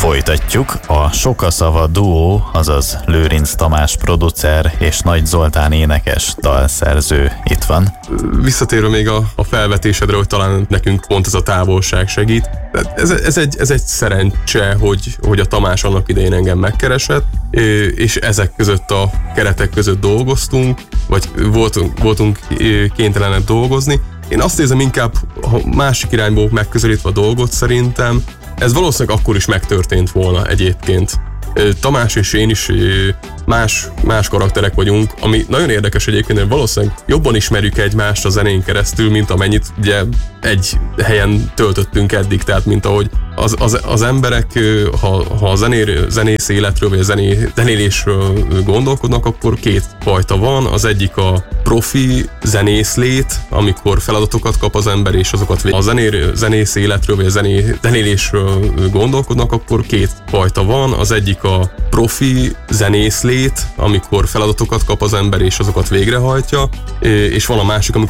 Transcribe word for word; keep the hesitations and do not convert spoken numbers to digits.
Folytatjuk. A Sokaszava duó, azaz Lőrinc Tamás producer és Nagy Zoltán énekes dalszerző itt van. Visszatérve még a, a felvetésedre, hogy talán nekünk pont ez a távolság segít. Ez, ez, egy, ez egy szerencse, hogy, hogy a Tamás annak idején engem megkeresett, és ezek között a keretek között dolgoztunk, vagy voltunk, voltunk kénytelenek dolgozni. Én azt érzem inkább, ha másik irányból megközelítve a dolgot, szerintem ez valószínűleg akkor is megtörtént volna egyébként. Tamás és én is más, más karakterek vagyunk, ami nagyon érdekes egyébként, hogy valószínűleg jobban ismerjük egymást a zenén keresztül, mint amennyit ugye egy helyen töltöttünk eddig, tehát mint ahogy az, az, az emberek, ha, ha a zenér, zenész életről vagy a zené, zenélésről gondolkodnak, akkor két fajta van. Az egyik a profi zenészlét, amikor feladatokat kap az ember, és azokat a zenér, zenész életről vagy a zené, zenélésről gondolkodnak, akkor két fajta van. Az egyik a profi zenészlét, amikor feladatokat kap az ember, és azokat végrehajtja, és van a másik, amikor